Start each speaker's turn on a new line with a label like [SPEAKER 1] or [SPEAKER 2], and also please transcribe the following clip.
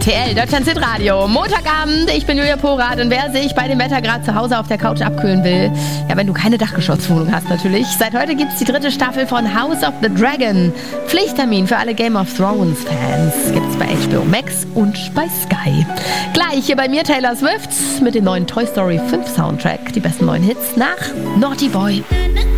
[SPEAKER 1] RTL, Deutschland Radio. Montagabend, ich bin Julia Porath und wer sich bei dem Wetter gerade zu Hause auf der Couch abkühlen will, ja, wenn du keine Dachgeschosswohnung hast natürlich. Seit heute gibt es die 3. Staffel von House of the Dragon. Pflichttermin für alle Game of Thrones Fans. Gibt's bei HBO Max und bei Sky. Gleich hier bei mir Taylor Swift mit dem neuen Toy Story 5 Soundtrack. Die besten neuen Hits nach Naughty Boy.